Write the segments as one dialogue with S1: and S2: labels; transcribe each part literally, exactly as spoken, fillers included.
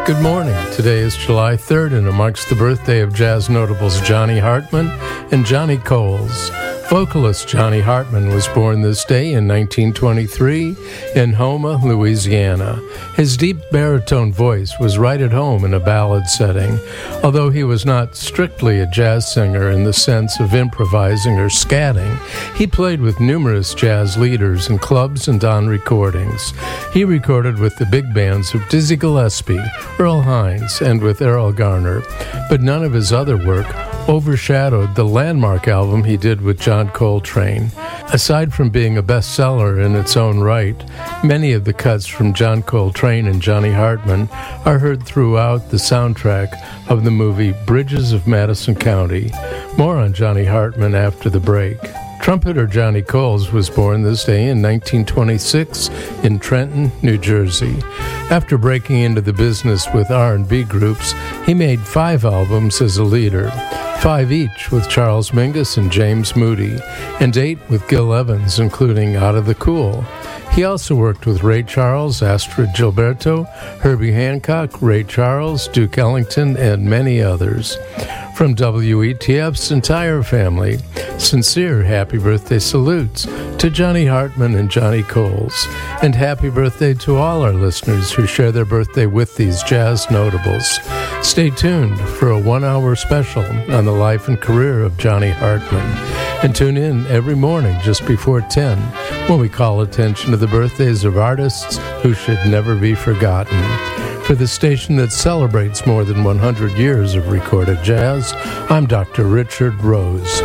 S1: Good morning. Today is July third, and it marks the birthday of jazz notables Johnny Hartman and Johnny Coles. Vocalist Johnny Hartman was born this day in nineteen twenty-three in Houma, Louisiana. His deep baritone voice was right at home in a ballad setting, although he was not strictly a jazz singer in the sense of improvising or scatting. He played with numerous jazz leaders in clubs and on recordings. He recorded with the big bands of Dizzy Gillespie, Earl Hines, and with Errol Garner, but none of his other work overshadowed the landmark album he did with John Coltrane. Aside from being a bestseller in its own right, many of the cuts from John Coltrane and Johnny Hartman are heard throughout the soundtrack of the movie Bridges of Madison County. More on Johnny Hartman after the break. Trumpeter Johnny Coles was born this day in nineteen twenty-six in Trenton, New Jersey. After breaking into the business with R and B groups, he made five albums as a leader, five each with Charles Mingus and James Moody, and eight with Gil Evans, including Out of the Cool. He also worked with Ray Charles, Astrid Gilberto, Herbie Hancock, Ray Charles, Duke Ellington, and many others. From W E T F's entire family, sincere happy birthday salutes to Johnny Hartman and Johnny Coles, and happy birthday to all our listeners who share their birthday with these jazz notables. Stay tuned for a one-hour special on the life and career of Johnny Hartman, and tune in every morning just before ten when we call attention to the birthdays of artists who should never be forgotten. For the station that celebrates more than one hundred years of recorded jazz, I'm Doctor Richard Rose.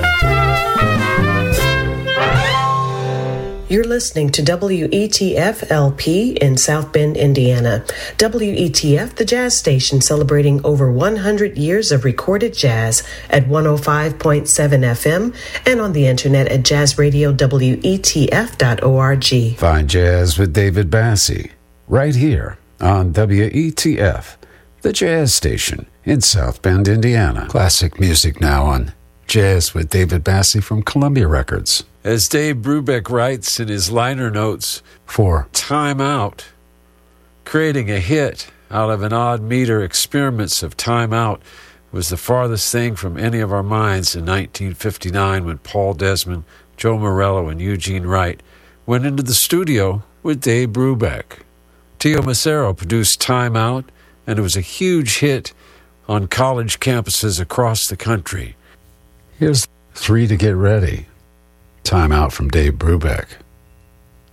S2: You're listening to W E T F L P in South Bend, Indiana. W E T F, the jazz station celebrating over one hundred years of recorded jazz at one oh five point seven F M and on the internet at jazz radio W E T F dot org.
S3: Find Jazz with David Bassie right here on W E T F, the jazz station in South Bend, Indiana. Classic music now on Jazz with David Bassie from Columbia Records.
S4: As Dave Brubeck writes in his liner notes for Time Out, creating a hit out of an odd meter experiments of Time Out was the farthest thing from any of our minds in nineteen fifty-nine when Paul Desmond, Joe Morello, and Eugene Wright went into the studio with Dave Brubeck. Tio Macero produced Time Out, and it was a huge hit on college campuses across the country.
S3: Here's Three to Get Ready. Time Out from Dave Brubeck.